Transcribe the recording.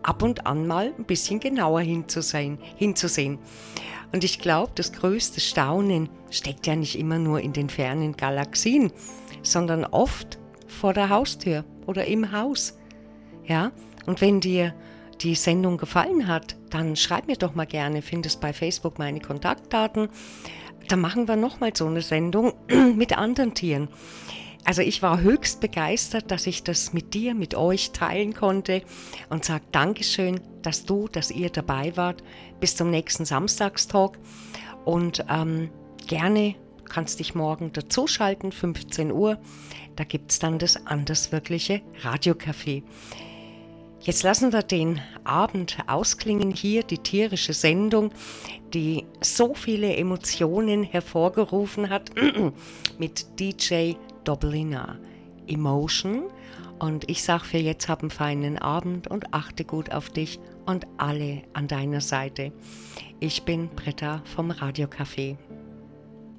ab und an mal ein bisschen genauer hinzusehen. Und ich glaube, das größte Staunen steckt ja nicht immer nur in den fernen Galaxien, sondern oft vor der Haustür oder im Haus. Ja? Und wenn dir die Sendung gefallen hat, dann schreib mir doch mal gerne, findest bei Facebook meine Kontaktdaten. Dann machen wir nochmal so eine Sendung mit anderen Tieren. Also ich war höchst begeistert, dass ich das mit dir, mit euch teilen konnte und sage Dankeschön, dass ihr dabei wart. Bis zum nächsten Samstagstalk und gerne kannst dich morgen dazuschalten, 15 Uhr. Da gibt es dann das anderswirkliche Radiocafé. Jetzt lassen wir den Abend ausklingen, hier die tierische Sendung, die so viele Emotionen hervorgerufen hat, mit DJ Doblina, Emotion. Und ich sage für jetzt, hab einen feinen Abend und achte gut auf dich und alle an deiner Seite. Ich bin Britta vom Radiocafé.